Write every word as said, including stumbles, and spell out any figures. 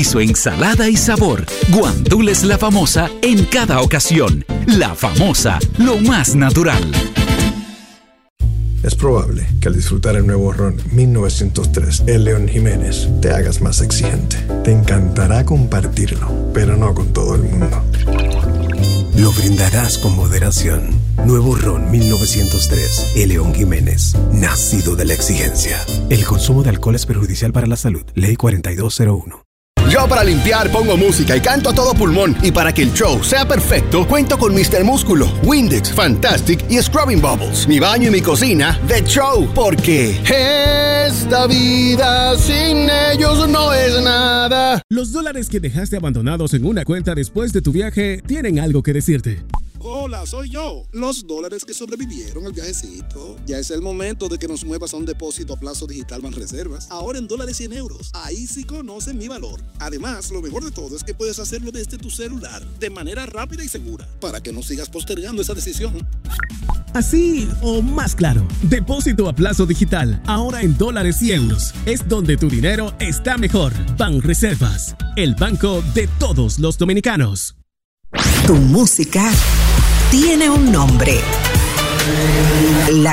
su ensalada y sabor. Guandules La Famosa en cada ocasión. La Famosa, lo más natural. Es probable que al disfrutar el nuevo ron mil novecientos tres, el León Jiménez, te hagas más exigente. Te encantará compartirlo, pero no con todo el mundo. Lo brindarás con moderación. Nuevo ron mil novecientos tres, el León Jiménez, nacido de la exigencia. El consumo de alcohol es perjudicial para la salud. Ley cuarenta y dos cero uno. Yo para limpiar pongo música y canto a todo pulmón. Y para que el show sea perfecto, cuento con míster Músculo, Windex, Fantastic y Scrubbing Bubbles. Mi baño y mi cocina, de show. Porque esta vida sin ellos no es nada. Los dólares que dejaste abandonados en una cuenta después de tu viaje tienen algo que decirte. Hola, soy yo. Los dólares que sobrevivieron al viajecito. Ya es el momento de que nos muevas a un depósito a plazo digital Banreservas. Ahora en dólares y en euros. Ahí sí conocen mi valor. Además, lo mejor de todo es que puedes hacerlo desde tu celular, de manera rápida y segura, para que no sigas postergando esa decisión. Así o más claro, depósito a plazo digital, ahora en dólares y euros. Es donde tu dinero está mejor. Banreservas, el banco de todos los dominicanos. Tu música tiene un nombre. La